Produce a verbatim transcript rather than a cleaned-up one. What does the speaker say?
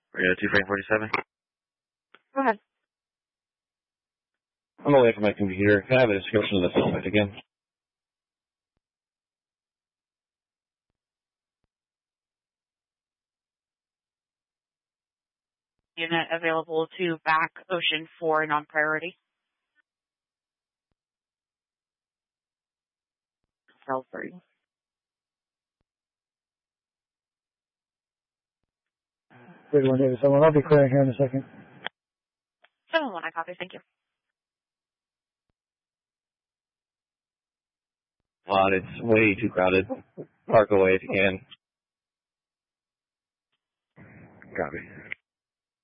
We're going to two frame forty-seven. Go ahead. I'm away from my computer. Can I have a description of the suspect again? Unit available to back Ocean four non-priority. Cell three. Good one, David. Someone, I'll be clearing here in a second. seven one, I copy. Thank you. Well, it's way too crowded. Park away if you can. Copy.